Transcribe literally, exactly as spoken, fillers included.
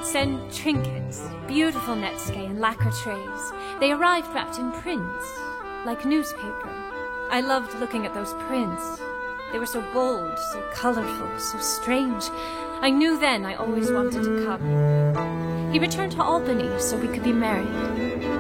He'd send trinkets, beautiful netsuke and lacquer trays. They arrived wrapped in prints, like newspaper. I loved looking at those prints. They were so bold, so colorful, so strange. I knew then I always wanted to come. He returned to Albany so we could be married.